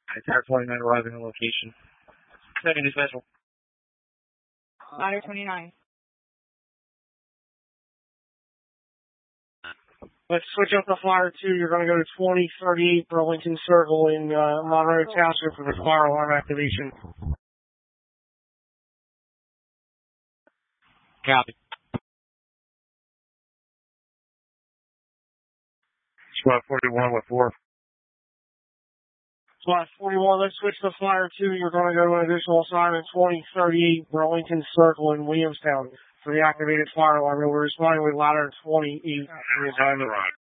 Tower 29 arriving on location. Second special. Ladder 29. Let's switch up to Flyer 2. You're going to go to 2038 Burlington Circle in Monroe Township for the fire alarm activation. Copy. Squad 41 with 4. Squad 41, let's switch to Flyer 2. You're going to go to an additional assignment, 2038 Burlington Circle in Williamstown for the activated fire alarm. We're responding with ladder 28. On the run.